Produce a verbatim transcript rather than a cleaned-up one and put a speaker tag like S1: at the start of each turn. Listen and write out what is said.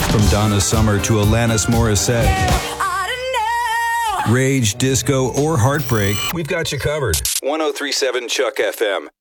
S1: From Donna Summer to Alanis Morissette. Rage, disco, or heartbreak, we've got you covered. ten thirty-seven Chuck F M.